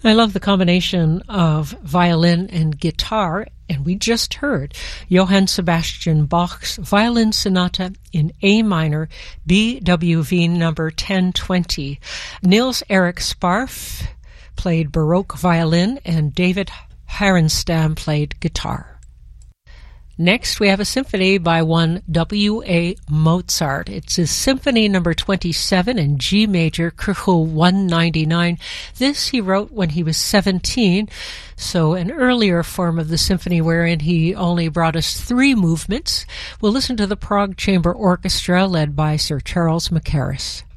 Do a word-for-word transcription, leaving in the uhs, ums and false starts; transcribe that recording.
I love the combination of violin and guitar, and we just heard Johann Sebastian Bach's Violin Sonata in A minor, B W V number ten twenty. Niels Erik Sparf played Baroque violin, and David Harenstam played guitar. Next, we have a symphony by one W A Mozart. It's his Symphony number twenty-seven in G major, Köchel one ninety-nine. This he wrote when he was seventeen, so an earlier form of the symphony wherein he only brought us three movements. We'll listen to the Prague Chamber Orchestra led by Sir Charles Mackerras.